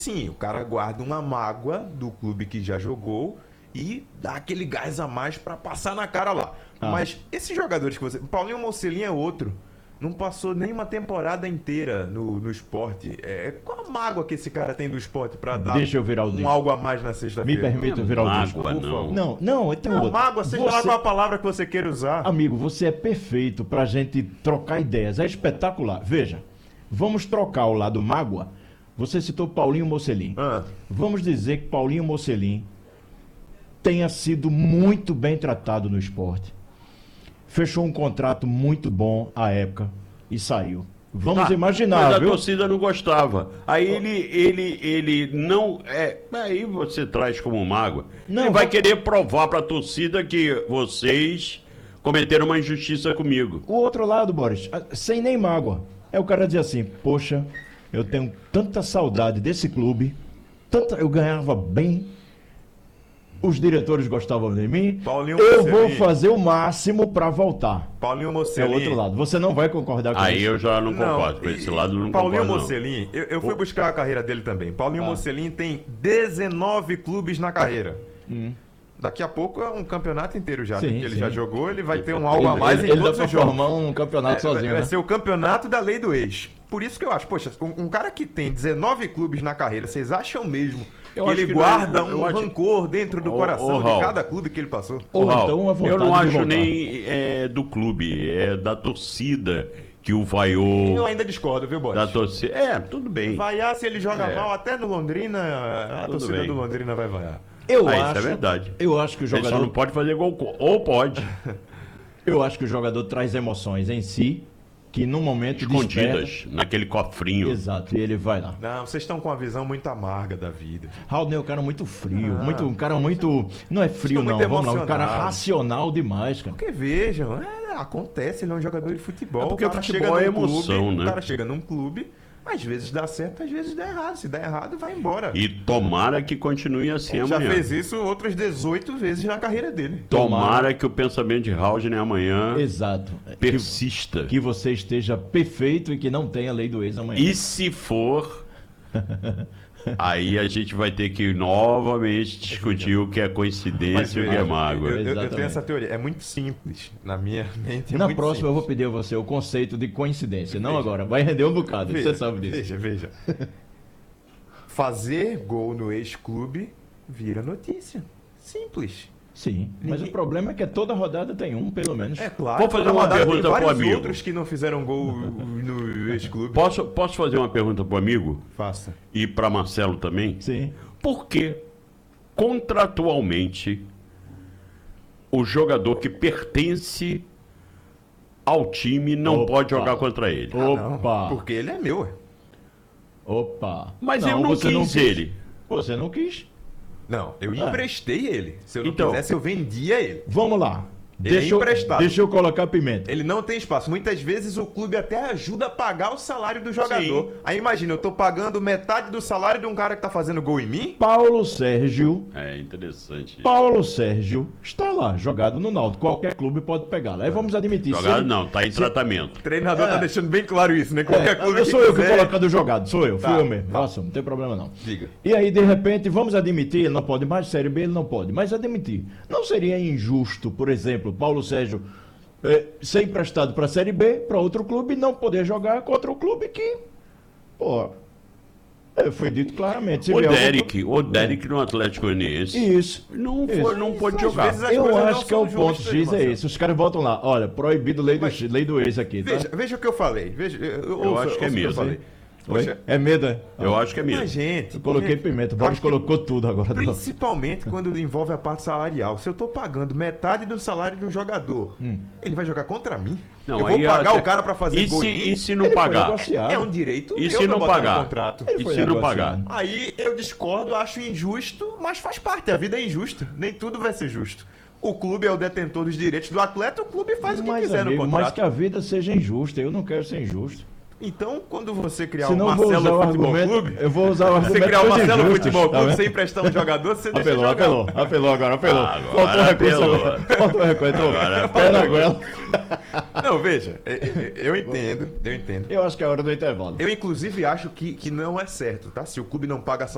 sim, o cara guarda uma mágoa do clube que já jogou e dá aquele gás a mais pra passar na cara lá. Mas esses jogadores que você... Paulinho Mocelin é outro. Não passou nem uma temporada inteira no esporte. Qual a mágoa que esse cara tem do esporte pra dar Deixa eu virar o disco. algo a mais na sexta-feira? Me permita virar o disco. Mágoa, não. Não, tem outra. Mágoa, seja lá qual a palavra que você queira usar. Amigo, você é perfeito pra gente trocar ideias. É espetacular. Veja, vamos trocar o lado mágoa. Você citou Paulinho Mocelin. Vamos dizer que Paulinho Mocelin tenha sido muito bem tratado no esporte. Fechou um contrato muito bom à época e saiu. Vamos imaginar, mas viu? a torcida não gostava. Aí ele não... aí você traz como mágoa. Não, ele vai querer provar pra torcida que vocês cometeram uma injustiça comigo. O outro lado, Boris, sem nem mágoa. É o cara dizer assim, poxa, eu tenho tanta saudade desse clube, eu ganhava bem, os diretores gostavam de mim, eu vou fazer o máximo para voltar. Paulinho Mocelin. É o outro lado. Você não vai concordar com isso. Aí eu já não concordo. Com esse lado eu não Paulinho concordo, Mocelin, eu fui buscar a carreira dele também. Paulinho Mocelin tem 19 clubes na carreira. Daqui a pouco é um campeonato inteiro já. Sim, que ele sim. já jogou, ele vai ter um algo a mais em ele todos dá os pra jogos. formar um campeonato sozinho, Vai né? ser o campeonato da lei do ex. Por isso que eu acho, poxa, um cara que tem 19 clubes na carreira, vocês acham mesmo que ele guarda um rancor dentro do coração de cada clube que ele passou? Ou então uma vontade eu não de acho voltar. nem do clube, é da torcida que o vaiou. Eu ainda discordo, viu, Boris? Da torcida. Tudo bem. Vaiar se ele joga mal, até no Londrina, a Tudo torcida bem. do Londrina vai vaiar. Eu Isso acho, é verdade. Eu acho que o Ele só jogador não pode fazer gol. Ou pode. Eu acho que o jogador traz emoções em si, que num momento Escondidas, naquele cofrinho. Exato, e ele vai lá. Não, vocês estão com uma visão muito amarga da vida. Raul é um cara muito frio, um cara muito... Não é frio Estou não, muito vamos lá, um cara emocionado. racional demais, cara. Porque vejam, acontece, ele é um jogador de futebol. É porque o cara futebol chega é num emoção, clube, né? O cara chega num clube, às vezes dá certo, às vezes dá errado. Se dá errado, vai embora. E tomara que continue assim Ele já amanhã. fez isso outras 18 vezes na carreira dele. Tomara que o pensamento de Raul amanhã Exato. persista. Que você esteja perfeito e que não tenha lei do ex amanhã. E se for, aí a gente vai ter que novamente discutir o que é coincidência e o que é mágoa. Eu tenho Exatamente. essa teoria. É muito simples. Na minha mente é Na muito próxima eu vou simples. pedir a você o conceito de coincidência. Não agora, vai render um bocado, você sabe disso. Veja. Fazer gol no ex-clube vira notícia. Simples. Sim, mas o problema é que toda rodada tem um, pelo menos. É claro. Vou fazer toda uma rodada tem pergunta pro vários amigo. outros que não fizeram gol no ex-clube. Posso fazer uma pergunta pro amigo? Faça. E para Marcelo também? Sim. Por que, contratualmente, o jogador que pertence ao time não Opa. pode jogar contra ele? Opa! Porque ele é meu. Opa! Mas eu não quis ele. Você não quis? Não, eu emprestei ele. Se eu não Então. quisesse, eu vendia ele. Vamos lá. Ele é emprestado. Deixa eu colocar pimenta. Ele não tem espaço. Muitas vezes o clube até ajuda a pagar o salário do jogador. Sim. Aí imagina, eu tô pagando metade do salário de um cara que tá fazendo gol em mim? Paulo Sérgio É interessante. Paulo Sérgio está lá, jogado no Náutico. Qualquer clube pode pegá-lo. Aí vamos admitir. se Jogado ele- não, tá em tratamento. O treinador tá deixando bem claro isso, né? Qualquer clube eu que sou eu que quiser. colocando jogado, sou eu, Tá, fui eu mesmo. tá. Nossa, não tem problema não. Diga. E aí, de repente, vamos admitir, ele não pode mais, Série B ele não pode, mas admitir. Não seria injusto, por exemplo, Paulo Sérgio ser emprestado para a Série B, para outro clube, e não poder jogar contra o clube que, pô, foi dito claramente. Se O vier Derek no Atlético Goianiense Isso. não pôde Às jogar. vezes as Eu coisas não acho que é são o ponto justas, X é Marcelo. esse. Os caras voltam lá, olha, proibido lei do ex aqui, tá? Veja o que eu falei. Veja, Eu acho que é ouça o eu mesmo, falei. hein? Poxa, É medo, é? Eu acho que é mesmo. mas, gente, Eu coloquei pimenta, o Boris acho que colocou tudo agora. principalmente quando envolve a parte salarial. Se eu tô pagando metade do salário de um jogador, ele vai jogar contra mim? Não, eu vou aí pagar até- o cara pra fazer E gol se, em mim? e se não Ele foi pagar? negociado. É um direito E meu se pra não botar no pagar? contrato. Ele E foi se não negociado. pagar? Aí eu discordo, acho injusto, mas faz parte. A vida é injusta. Nem tudo vai ser justo. O clube é o detentor dos direitos do atleta, o clube faz o que Mas, quiser amigo, no mas contrato. que a vida seja injusta. Eu não quero ser injusto. Então, quando você criar Se o não vou usar Marcelo o Futebol argumento, Clube, eu vou usar o você argumento criar o dos Marcelo injustos, Futebol tá Clube vendo? sem emprestar um jogador, você deixa Apelou, jogar. apelou agora. Agora Falta o recurso apelou. agora. Falta o recurso. Agora Pé na goela. Não, veja, eu entendo. Eu acho que é hora do intervalo. Eu, inclusive, acho que não é certo, tá? Se o clube não paga